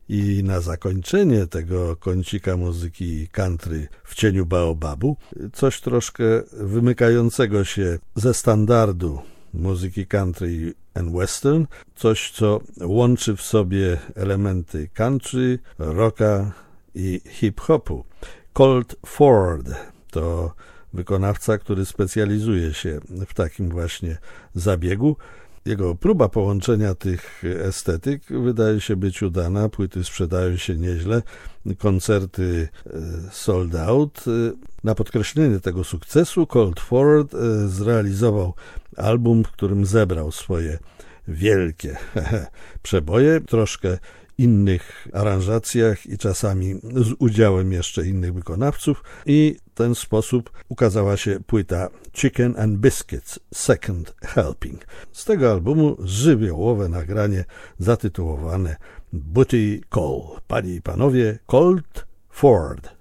I na zakończenie tego kącika muzyki country w cieniu baobabu coś troszkę wymykającego się ze standardu muzyki country and western, coś co łączy w sobie elementy country, rocka i hip-hopu. Colt Ford to wykonawca, który specjalizuje się w takim właśnie zabiegu. Jego próba połączenia tych estetyk wydaje się być udana, płyty sprzedają się nieźle, koncerty sold out. Na podkreślenie tego sukcesu Colt Ford zrealizował album, w którym zebrał swoje wielkie przeboje, troszkę innych aranżacjach i czasami z udziałem jeszcze innych wykonawców i w ten sposób ukazała się płyta Chicken and Biscuits Second Helping. Z tego albumu żywiołowe nagranie zatytułowane Booty Call. Panie i panowie, Colt Ford.